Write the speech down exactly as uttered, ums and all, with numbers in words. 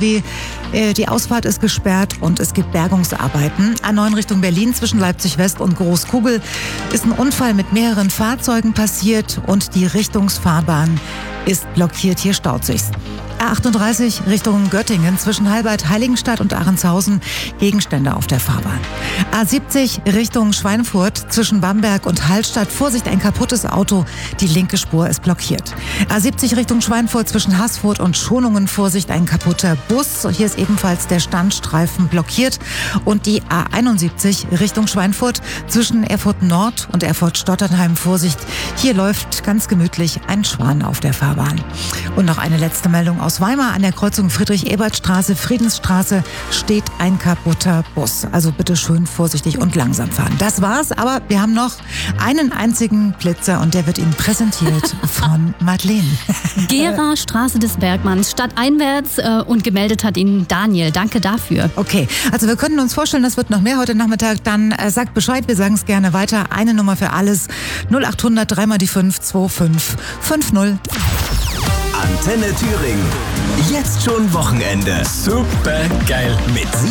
W. Die Ausfahrt ist gesperrt und es gibt Bergungsarbeiten. A neun Richtung Berlin zwischen Leipzig West und Großkugel ist ein Unfall mit mehreren Fahrzeugen passiert und die Richtungsfahrbahn ist blockiert. Hier staut sich's. A achtunddreißig Richtung Göttingen zwischen Halbert, Heiligenstadt und Ahrendshausen Gegenstände auf der Fahrbahn. A siebzig Richtung Schweinfurt zwischen Bamberg und Hallstatt. Vorsicht, ein kaputtes Auto. Die linke Spur ist blockiert. A siebzig Richtung Schweinfurt zwischen Haßfurt und Schonungen. Vorsicht, ein kaputter Bus. Hier ist ebenfalls der Standstreifen blockiert. Und die A einundsiebzig Richtung Schweinfurt zwischen Erfurt Nord und Erfurt Stotternheim. Vorsicht, hier läuft ganz gemütlich ein Schwan auf der Fahrbahn. Und noch eine letzte Meldung aus Weimar. An der Kreuzung Friedrich-Ebert-Straße, Friedensstraße steht ein kaputter Bus. Also bitte schön vorsichtig und langsam fahren. Das war's, aber wir haben noch einen einzigen Blitzer und der wird Ihnen präsentiert von Madeleine. Gera, Straße des Bergmanns, stadteinwärts äh, und gemeldet hat ihn Daniel. Danke dafür. Okay, also wir können uns vorstellen, das wird noch mehr heute Nachmittag. Dann äh, sagt Bescheid, wir sagen es gerne weiter. Eine Nummer für alles. null achthundert drei mal die fünf zwei fünf fünf null. Antenne Thüringen. Jetzt schon Wochenende. Super geil. Mit